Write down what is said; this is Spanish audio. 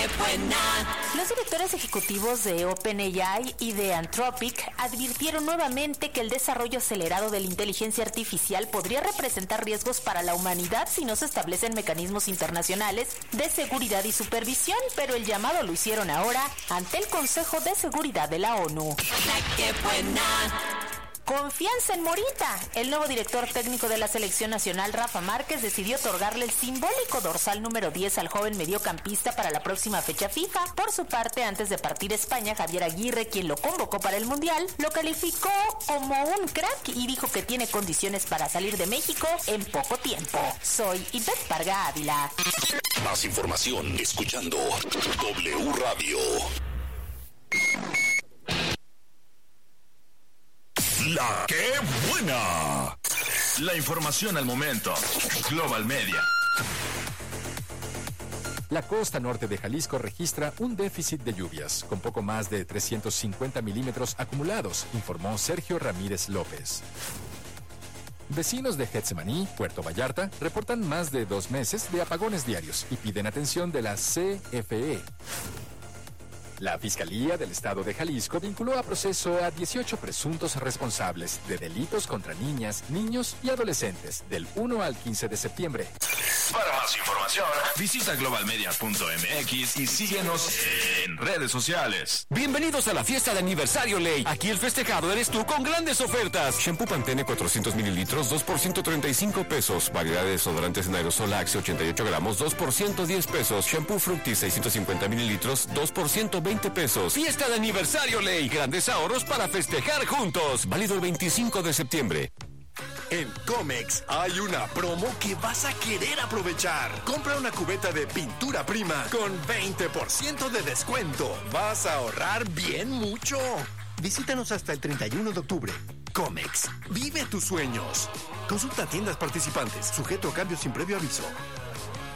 qué buena. Los directores ejecutivos de OpenAI y de Anthropic advirtieron nuevamente que el desarrollo acelerado de la inteligencia artificial podría representar riesgos para la humanidad si no se establecen mecanismos internacionales de seguridad y supervisión, pero el llamado lo hicieron ahora ante el Consejo de Seguridad de la ONU. ¡Qué buena! Confianza en Morita. El nuevo director técnico de la selección nacional, Rafa Márquez, decidió otorgarle el simbólico dorsal número 10 al joven mediocampista para la próxima fecha FIFA. Por su parte, antes de partir a España, Javier Aguirre, quien lo convocó para el Mundial, lo calificó como un crack y dijo que tiene condiciones para salir de México en poco tiempo. Soy Ivette Parga Ávila. Más información escuchando W Radio. La que buena. La información al momento. Global Media. La costa norte de Jalisco registra un déficit de lluvias, con poco más de 350 milímetros acumulados, informó Sergio Ramírez López. Vecinos de Getsemaní, Puerto Vallarta, reportan más de 2 meses de apagones diarios y piden atención de la CFE. La Fiscalía del Estado de Jalisco vinculó a proceso a 18 presuntos responsables de delitos contra niñas, niños y adolescentes del 1 al 15 de septiembre. Para más información, visita globalmedia.mx y síguenos en redes sociales. Bienvenidos a la fiesta de aniversario Ley. Aquí el festejado eres tú con grandes ofertas. Shampoo Pantene 400 mililitros, 2 por 135 pesos. Variedad de desodorantes en aerosol Axe 88 gramos, 2 por 110 pesos. Shampoo Fructis 650 mililitros, 2 por 120 pesos. Fiesta de aniversario Ley. Grandes ahorros para festejar juntos. Válido el 25 de septiembre. En Comex hay una promo que vas a querer aprovechar. Compra una cubeta de pintura prima con 20% de descuento. Vas a ahorrar bien mucho. Visítanos hasta el 31 de octubre. Comex, vive tus sueños. Consulta tiendas participantes, sujeto a cambios sin previo aviso.